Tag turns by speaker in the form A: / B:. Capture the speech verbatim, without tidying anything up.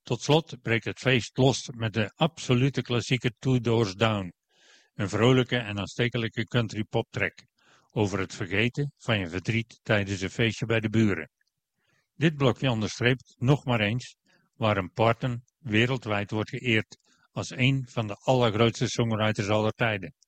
A: Tot slot breekt het feest los met de absolute klassieker Two Doors Down, een vrolijke en aanstekelijke country pop track over het vergeten van je verdriet tijdens een feestje bij de buren. Dit blokje onderstreept nog maar eens waarom Parton wereldwijd wordt geëerd als een van de allergrootste songwriters aller tijden.